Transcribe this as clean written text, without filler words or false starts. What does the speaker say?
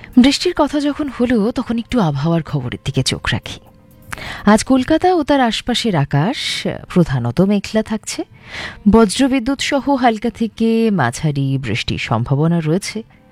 বৃষ্টির কথা যখন হলো তখন একটু আবহাওয়ার খবরের দিকে চোখ রাখি। আজ কলকাতা ও তার আশপাশের আকাশ প্রধানত মেঘলা থাকছে। বজ্রবিদ্যুৎ সহ হালকা থেকে মাঝারি বৃষ্টির সম্ভাবনা রয়েছে।